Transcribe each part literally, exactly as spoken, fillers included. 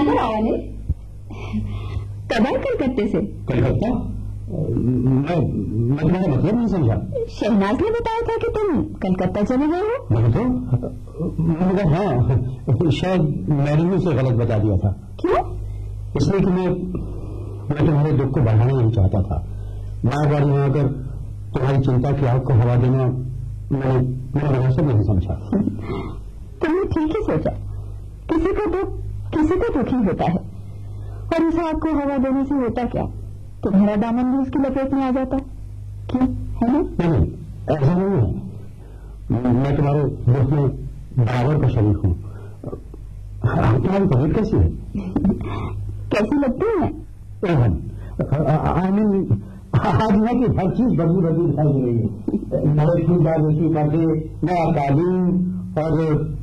अंदर आओ अनिल। कब आए कलकत्ते से? कलकत्ता? मैं मैं तुम्हारा मतलब नहीं समझा। शहनाज ने बताया था कि तुम कलकत्ता चले गए हो। मैं तो मगर हाँ, शायद मैंने भी उसे गलत बता दिया था। क्यों? इसलिए कि मैं मैं तुम्हारे दुख को बढ़ाना नहीं चाहता था। बार बार यहाँ आकर तुम्हारी चिंता की आग को हवा देना मैंने मेरा मुनासिब नहीं समझा। तुमने ठीक ही सोचा। किसी का दुख किसी का दुख ही होता है, और इस आग को हवा देने से होता क्या? तुम्हारा दामन भी उसकी लपेट में आ जाता। क्यों, है ना? नहीं, ऐसा नहीं है। मैं तुम्हारे दुख में बराबर का शरीक हूँ। तुम्हारी तबीयत कैसी है? कैसी लगती है? ओहन, आई मीन आज ना कि हर चीज बदली बदली दिखाई दे रही है। नए फूलदार रोटी पर्दे, नया कालीन और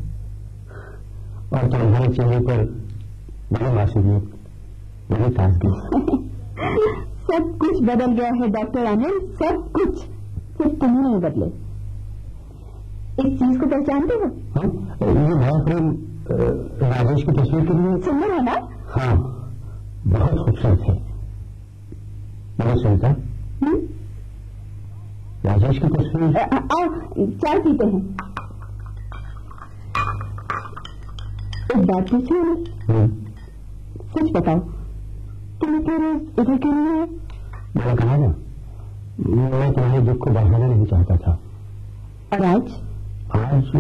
और तुम्हारे चेहरे पर बड़ी मासूमियत, बड़ी ताजगी। सब कुछ बदल गया है डॉक्टर अनिल, सब कुछ। सिर्फ तुम नहीं बदले। इस चीज को पहचानते हो? हाँ, ये नया फ्रेम राजेश की तस्वीर के लिए सुंदर है ना? हाँ, बहुत खूबसूरत है। बहुत सुनता राजेश की तस्वीर। आओ चाय पीते हैं। एक बात पूछो ना, सच बताओ, तुम इतने रोज इधर क्यों नहीं है? मैंने कहा ना, मैं तुम्हारे दुख को बढ़ाना नहीं चाहता था। और आज? आज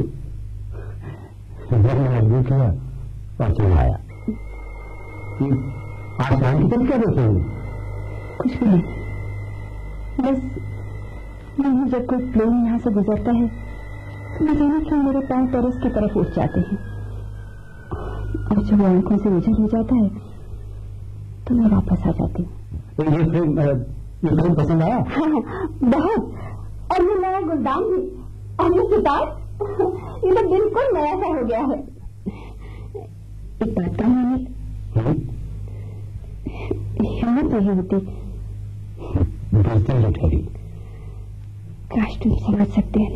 मैंने मजबूर किया और तुम आया। आसमान की तरफ क्या देखेंगे? कुछ भी नहीं, बस नहीं, जब कोई प्लेन यहाँ से गुजरता है तो मैं जाने क्यों मेरे पांव टेरेस की तरफ उठ जाते हैं, और जब वो आंखों से उजल हो जाता है तो मैं वापस आ जाती हूँ। तो ये फिल्म ये फिल्म पसंद आया? हाँ, बहुत। और ये नया गुलदान भी, और ये किताब, ये तो बिल्कुल नया सा हो गया है। एक बात कहूँ अनिल, हिम्मत नहीं होती। काश तुम समझ सकते हैं।